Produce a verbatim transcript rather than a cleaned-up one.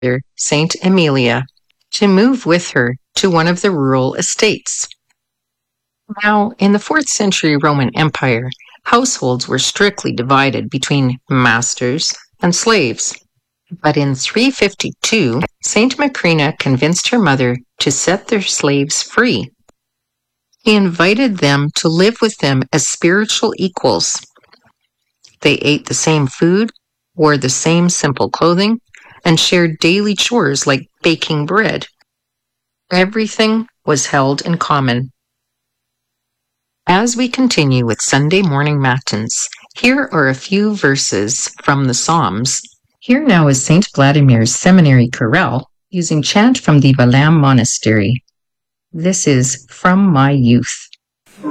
Saint Emilia, to move with her to one of the rural estates. Now, in the fourth century Roman Empire, households were strictly divided between masters and slaves. But in three fifty-two, Saint Macrina convinced her mother to set their slaves free. He invited them to live with them as spiritual equals. They ate the same food, wore the same simple clothing, and shared daily chores like baking bread. Everything was held in common. As we continue with Sunday morning matins, here are a few verses from the Psalms. Here now is Saint Vladimir's seminary chorale using chant from the Valam Monastery. This is From My Youth.